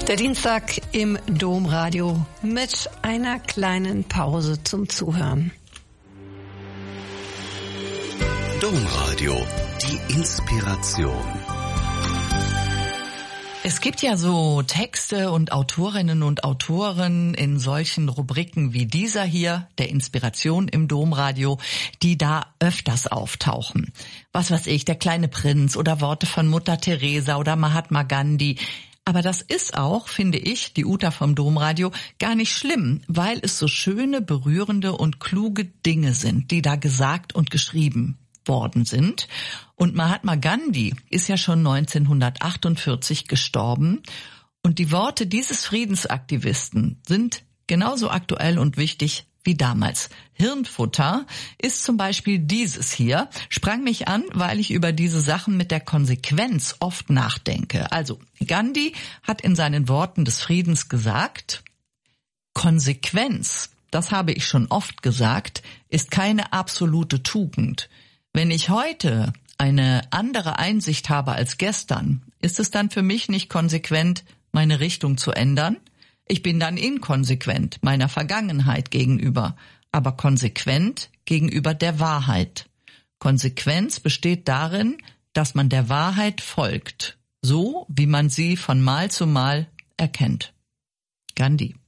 Der Dienstag im Domradio mit einer kleinen Pause zum Zuhören. Domradio, die Inspiration. Es gibt ja so Texte und Autorinnen und Autoren in solchen Rubriken wie dieser hier, der Inspiration im Domradio, die da öfters auftauchen. Was weiß ich, der kleine Prinz oder Worte von Mutter Teresa oder Mahatma Gandhi. Aber das ist auch, finde ich, die Uta vom Domradio, gar nicht schlimm, weil es so schöne, berührende und kluge Dinge sind, die da gesagt und geschrieben worden sind. Und Mahatma Gandhi ist ja schon 1948 gestorben. Und die Worte dieses Friedensaktivisten sind genauso aktuell und wichtig wie damals. Hirnfutter ist zum Beispiel dieses hier, sprang mich an, weil ich über diese Sachen mit der Konsequenz oft nachdenke. Also Gandhi hat in seinen Worten des Friedens gesagt, Konsequenz, das habe ich schon oft gesagt, ist keine absolute Tugend. Wenn ich heute eine andere Einsicht habe als gestern, ist es dann für mich nicht konsequent, meine Richtung zu ändern? Ich bin dann inkonsequent meiner Vergangenheit gegenüber, aber konsequent gegenüber der Wahrheit. Konsequenz besteht darin, dass man der Wahrheit folgt, so wie man sie von Mal zu Mal erkennt. Gandhi.